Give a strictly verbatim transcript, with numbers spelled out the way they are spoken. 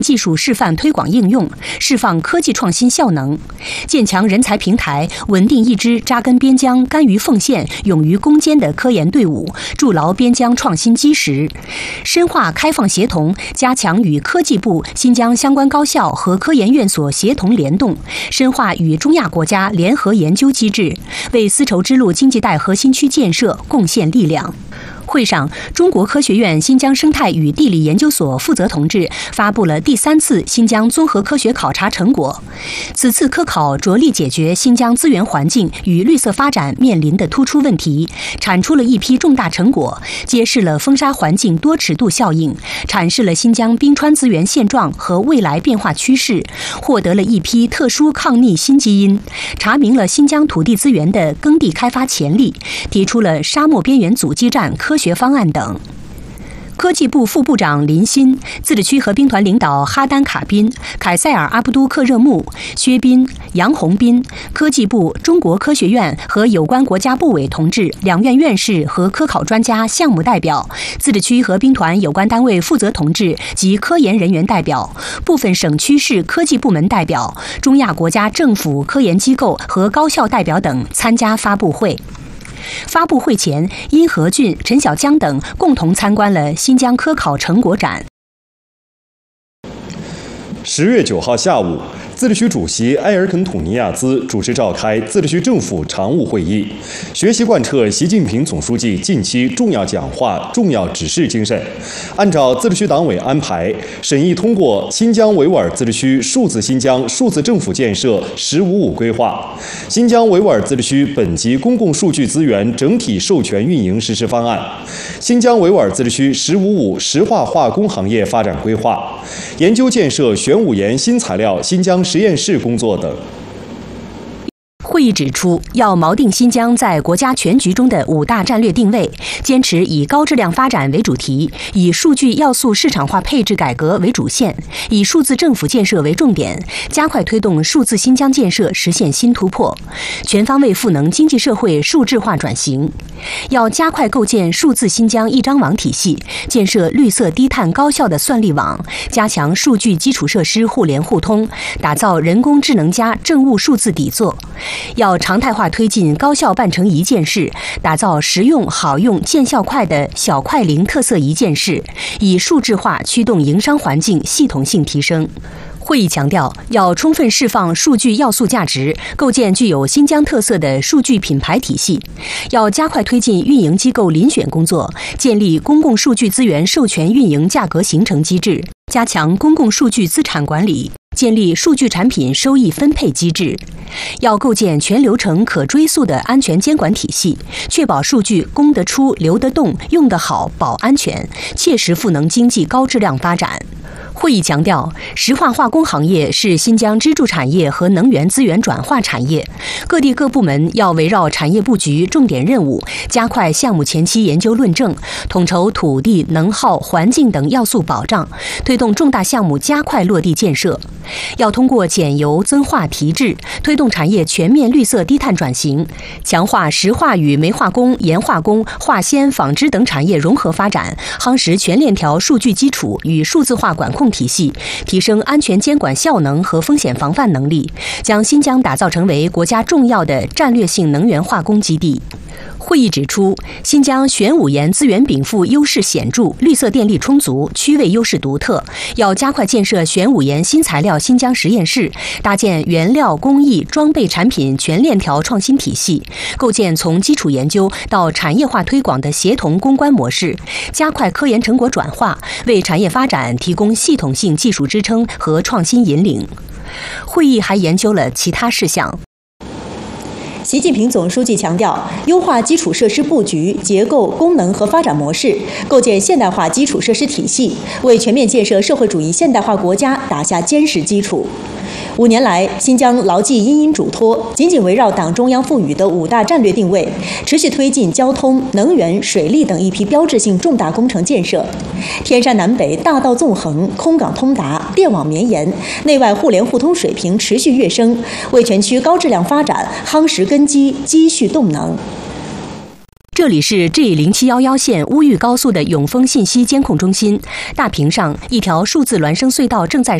技术示范推广应用，释放科技创新效能，建强人才平台，稳定一支扎根边疆、甘于奉献、勇于攻坚的科研队伍，筑牢边疆创新基石；深化开放协同，加强与科技部、新疆相关高校和科研院所协同联动，深化与中亚国家联合研究机制，为丝绸之路经济带核心区建设贡献力量。会上，中国科学院新疆生态与地理研究所负责同志发布了第三次新疆综合科学考察成果。此次科考着力解决新疆资源环境与绿色发展面临的突出问题，产出了一批重大成果，揭示了风沙环境多尺度效应，阐释了新疆冰川资源现状和未来变化趋势，获得了一批特殊抗逆新基因，查明了新疆土地资源的耕地开发潜力，提出了沙漠边缘阻击战科学方案等。科技部副部长林鑫、自治区合兵团领导哈丹卡宾、凯塞尔阿布都克热木、薛斌、杨洪斌，科技部、中国科学院和有关国家部委同志、两院院士和科考专家、项目代表，自治区合兵团有关单位负责同志及科研人员代表，部分省区市科技部门代表，中亚国家政府科研机构和高校代表等参加发布会。发布会前，殷和俊、陈小江等共同参观了新疆科考成果展。 十月九号下午，自治区主席埃尔肯统尼亚兹主持召开自治区政府常务会议，学习贯彻习近平总书记近期重要讲话、重要指示精神，按照自治区党委安排，审议通过新疆维吾尔自治区数字新疆数字政府建设“十五五”规划、新疆维吾尔自治区本级公共数据资源整体授权运营实施方案、新疆维吾尔自治区“十五五”石化化工行业发展规划、研究建设玄武岩新材料新疆实验室工作等。 会议指出，要锚定新疆在国家全局中的五大战略定位，坚持以高质量发展为主题，以数据要素市场化配置改革为主线，以数字政府建设为重点，加快推动数字新疆建设实现新突破，全方位赋能经济社会数字化转型。要加快构建数字新疆一张网体系，建设绿色低碳高效的算力网，加强数据基础设施互联互通，打造人工智能加政务数字底座。要常态化推进高校办成一件事，打造实用好用见效快的小快灵特色一件事，以数字化驱动营商环境系统性提升。会议强调，要充分释放数据要素价值，构建具有新疆特色的数据品牌体系。要加快推进运营机构遴选工作，建立公共数据资源授权运营价格形成机制，加强公共数据资产管理，建立数据产品收益分配机制。要构建全流程可追溯的安全监管体系，确保数据供得出、流得动、用得好、保安全，切实赋能经济高质量发展。会议强调，石化化工行业是新疆支柱产业和能源资源转化产业，各地各部门要围绕产业布局、重点任务，加快项目前期研究论证，统筹土地、能耗、环境等要素保障，推动重大项目加快落地建设。要通过减油增化提质，推动产业全面绿色低碳转型，强化石化与煤化工、盐化工、化纤、纺织等产业融合发展，夯实全链条数据基础与数字化管控体系，提升安全监管效能和风险防范能力，将新疆打造成为国家重要的战略性能源化工基地。会议指出，新疆玄武岩资源禀赋优势显著，绿色电力充足，区位优势独特，要加快建设玄武岩新材料新疆实验室，搭建原料、工艺、装备产品全链条创新体系，构建从基础研究到产业化推广的协同攻关模式，加快科研成果转化，为产业发展提供系统性技术支撑和创新引领。会议还研究了其他事项。 习近平总书记强调，优化基础设施布局、结构、功能和发展模式，构建现代化基础设施体系，为全面建设社会主义现代化国家打下坚实基础。五年来，新疆牢记殷殷嘱托，紧紧围绕党中央赋予的五大战略定位，持续推进交通、能源、水利等一批标志性重大工程建设。天山南北大道纵横，空港通达，电网绵延，内外互联互通水平持续跃升，为全区高质量发展夯实根基、积蓄动能。 这里是 G 零七一一线乌豫高速的永丰信息监控中心，大屏上一条数字孪生隧道正在